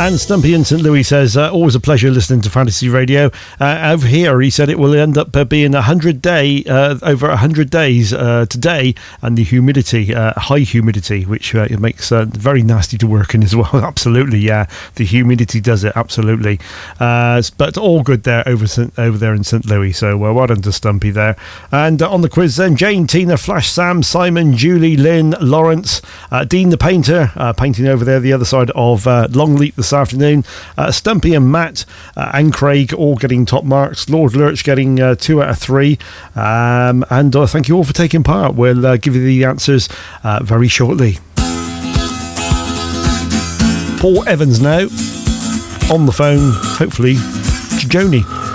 And Stumpy in St. Louis says, always a pleasure listening to Fantasy Radio. Over here, he said it will end up being over 100 days today, and the humidity, high humidity, which it makes very nasty to work in as well. Absolutely, yeah. The humidity does it, absolutely. But all good there over there in St. Louis, so well done to Stumpy there. And on the quiz then, Jane, Tina, Flash, Sam, Simon, Julie, Lynn, Lawrence, Dean the painter, painting over there the other side of Longleat this afternoon. Stumpy and Matt and Craig all getting top marks. Lord Lurch getting 2 out of 3. And thank you all for taking part. We'll give you the answers very shortly. Paul Evans now on the phone, hopefully, to Joni.